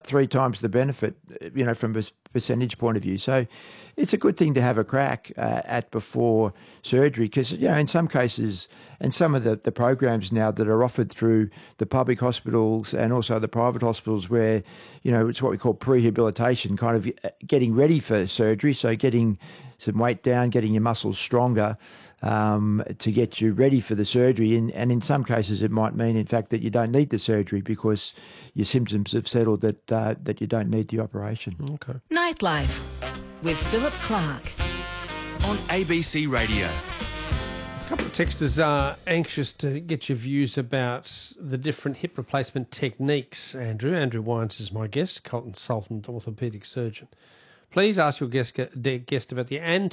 3 times the benefit, from a percentage point of view. So it's a good thing to have a crack at before surgery because, in some cases, and some of the programs now that are offered through the public hospitals and also the private hospitals where, it's what we call prehabilitation, kind of getting ready for surgery, so getting some weight down, getting your muscles stronger to get you ready for the surgery. And in some cases, it might mean, in fact, that you don't need the surgery because your symptoms have settled that you don't need the operation. Okay. Nightlife with Philip Clark on ABC Radio. A couple of texters are anxious to get your views about the different hip replacement techniques, Andrew. Andrew Wines is my guest, consultant orthopaedic surgeon. Please ask your guest about the